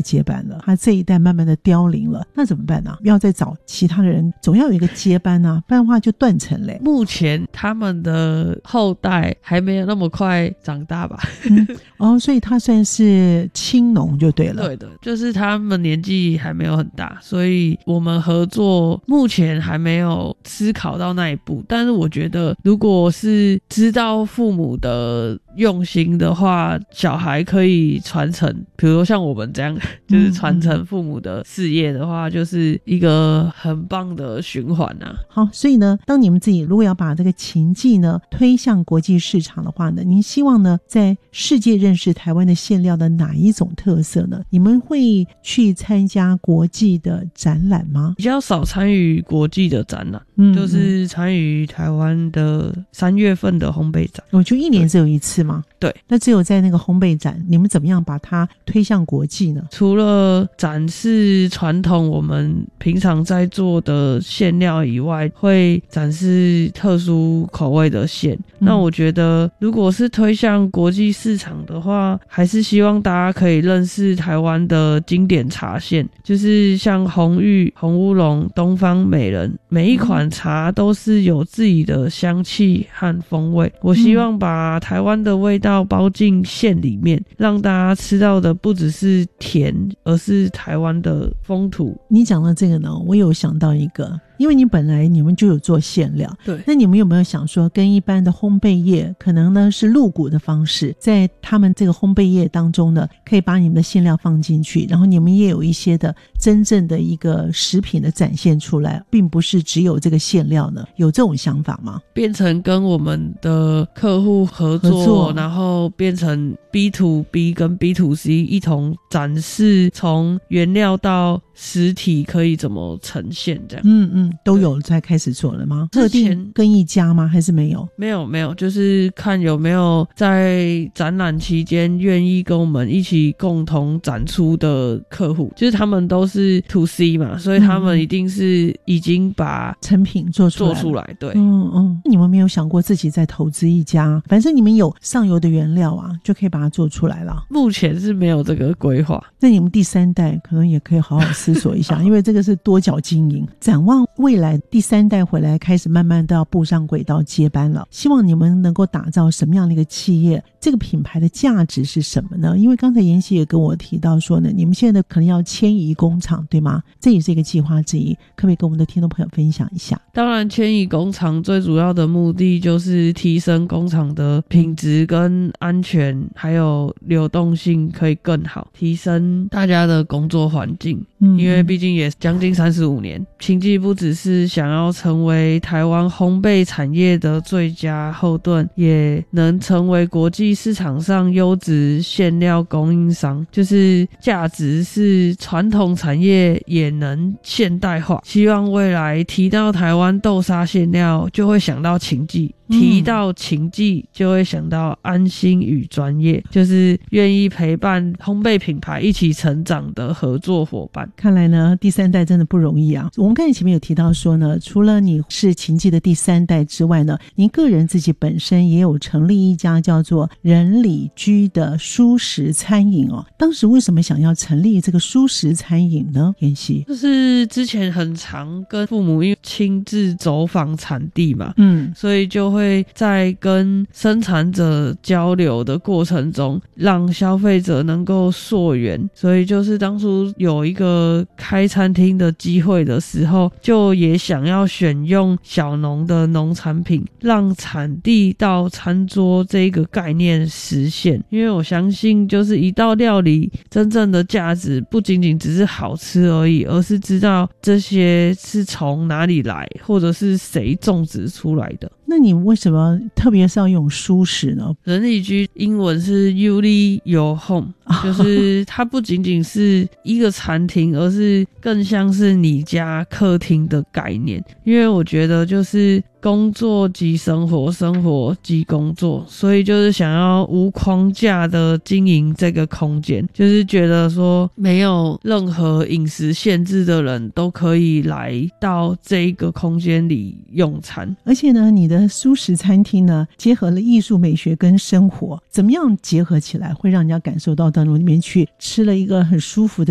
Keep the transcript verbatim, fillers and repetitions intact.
接班了，他这一代慢慢的凋零了，那怎么办呢？要再找其他的人，总要有一个接班啊，不然的话就断层嘞。 目前他们的后代还没有那么快长大吧、 嗯、哦，所以他算是青农就对了。 对的，就是他们年纪还没有很大，所以我们合作目前还没有思考到那一步，但是我觉得如果是知道父母的用心的话，小孩可以传承，比如说像我们这样就是传承父母的事业的话、嗯、就是一个很棒的循环啊。 好，所以呢当你们自己如果要把这个琴技呢推向国际市场的话呢，您希望呢在世界认识台湾的馅料的哪一种特色呢？你们会去参加国际的展览吗？ 比较少参与国际的展览， 嗯， 就是参与台湾的三月份的烘焙展。 我就一年只有一次吗？ 对， 那只有在那个烘焙展，你们怎么样把它推向国际呢？ 除了展示传统我们平常在做的馅料以外，会展示特殊口味的馅、嗯、那我觉得如果是推向国际市场的话，还是希望大家可以认识台湾的经典茶馅，就是像红玉、红乌龙、东方美人，每一款茶都是有自己的香气和风味。我希望把台湾的味道包进馅里面，让大家吃到的不只是甜，而是台湾的风土。 你讲到这个呢，我有想到一个，因为你本来你们就有做馅料， 对， 那你们有没有想说跟一般的烘焙业可能呢是入股的方式，在他们这个烘焙业当中呢可以把你们的馅料放进去，然后你们也有一些的真正的一个食品的展现出来，并不是只有这个馅料呢？有这种想法吗？ 变成跟我们的客户合作, 合作然后变成 B to B 跟 B to C 一同展示从原料到实体可以怎么呈现这样。 嗯嗯，都有在开始做了吗？特定跟一家吗？还是没有？ 没有没有，就是看有没有在展览期间愿意跟我们一起共同展出的客户，就是他们都是 to C 嘛，所以他们一定是已经把成品做出来做出来。对， 嗯嗯，你们没有想过自己再投资一家？反正你们有上游的原料啊，就可以把它做出来了。 目前是没有这个规划， 那你们第三代可能也可以好好思索一下，因为这个是多角经营。展望未来第三代回来，开始慢慢都要步上轨道接班了。希望你们能够打造什么样的一个企业？这个品牌的价值是什么呢？因为刚才妍希也跟我提到说呢，你们现在可能要迁移工厂，对吗？这也是一个计划之一，可不可以跟我们的听众朋友分享一下？ 当然，迁移工厂最主要的目的就是提升工厂的品质跟安全，还有流动性可以更好，提升大家的工作环境。嗯，因为毕竟也将近三十五年，清记不只是想要成为台湾烘焙产业的最佳后盾，也能成为国际市场上优质馅料供应商，就是价值是传统产业也能现代化。希望未来提到台湾豆沙馅料就会想到清记，提到清记就会想到安心与专业，就是愿意陪伴烘焙品牌一起成长的合作伙伴。 看来呢第三代真的不容易啊。我们刚才前面有提到说呢，除了你是清记的第三代之外呢，您个人自己本身也有成立一家叫做人里居的蔬食餐饮哦。当时为什么想要成立这个蔬食餐饮呢？妍希， 就是之前很常跟父母因为亲自走访产地嘛，嗯，所以就会在跟生产者交流的过程中让消费者能够溯源，所以就是当初有一个开餐厅的机会的时候，就也想要选用小农的农产品，让产地到餐桌这个概念实现。因为我相信就是一道料理真正的价值不仅仅只是好吃而已，而是知道这些是从哪里来，或者是谁种植出来的。 那你为什么特别是要用蔬食呢？ 人里居英文是 You Li Your Home， 就是它不仅仅是一个餐厅，而是更像是你家客厅的概念。因为我觉得就是工作即生活，生活即工作，所以就是想要无框架的经营这个空间，就是觉得说没有任何饮食限制的人都可以来到这一个空间里用餐。 而且呢你的蔬食餐厅呢结合了艺术美学跟生活，怎么样结合起来会让人家感受到到里面去吃了一个很舒服的